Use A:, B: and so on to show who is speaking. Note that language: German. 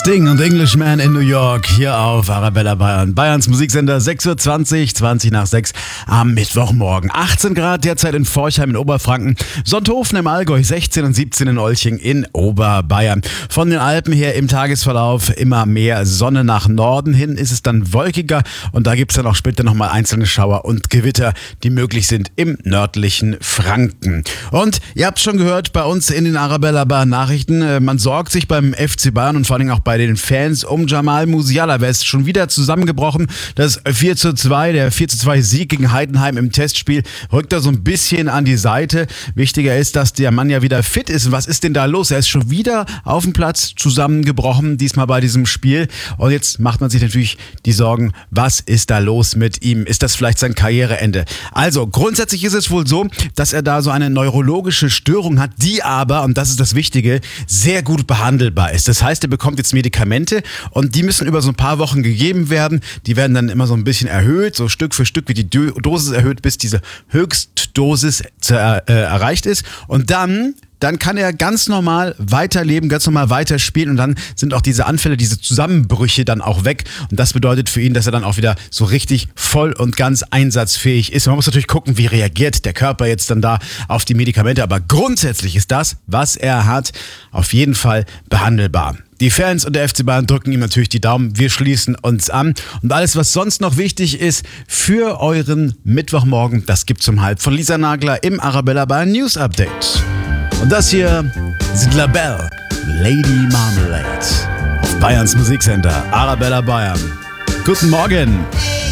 A: Sting und Englishman in New York, hier auf Arabella Bayern. Bayerns Musiksender, 6.20 Uhr, 20 nach 6 am Mittwochmorgen. 18 Grad derzeit in Forchheim in Oberfranken, Sonthofen im Allgäu, 16 und 17 in Olching in Oberbayern. Von den Alpen her im Tagesverlauf immer mehr Sonne, nach Norden hin ist es dann wolkiger und da gibt es dann auch später nochmal einzelne Schauer und Gewitter, die möglich sind im nördlichen Franken. Und ihr habt schon gehört bei uns in den Arabella Bayern Nachrichten, man sorgt sich beim FC Bayern und vor allem auch bei den Fans um Jamal Musiala. Wer ist schon wieder zusammengebrochen? Das 4:2, der 4:2 Sieg gegen Heidenheim im Testspiel, rückt da so ein bisschen an die Seite. Wichtiger ist, dass der Mann ja wieder fit ist. Und was ist denn da los? Er ist schon wieder auf dem Platz zusammengebrochen, diesmal bei diesem Spiel. Und jetzt macht man sich natürlich die Sorgen, was ist da los mit ihm? Ist das vielleicht sein Karriereende? Also, grundsätzlich ist es wohl so, dass er da so eine neurologische Störung hat, die aber, und das ist das Wichtige, sehr gut behandelbar ist. Das heißt, er bekommt jetzt Medikamente und die müssen über so ein paar Wochen gegeben werden. Die werden dann immer so ein bisschen erhöht, so Stück für Stück wird die Dosis erhöht, bis diese Höchstdosis erreicht ist. Und dann kann er ganz normal weiterleben, ganz normal weiterspielen und dann sind auch diese Anfälle, diese Zusammenbrüche dann auch weg. Und das bedeutet für ihn, dass er dann auch wieder so richtig voll und ganz einsatzfähig ist. Man muss natürlich gucken, wie reagiert der Körper jetzt dann da auf die Medikamente. Aber grundsätzlich ist das, was er hat, auf jeden Fall behandelbar. Die Fans und der FC Bayern drücken ihm natürlich die Daumen. Wir schließen uns an. Und alles, was sonst noch wichtig ist für euren Mittwochmorgen, das gibt's um 12 von Lisa Nagler im Arabella Bayern News Update. Und das hier sind Labelle, Lady Marmalade auf Bayerns Musiksender Arabella Bayern. Guten Morgen!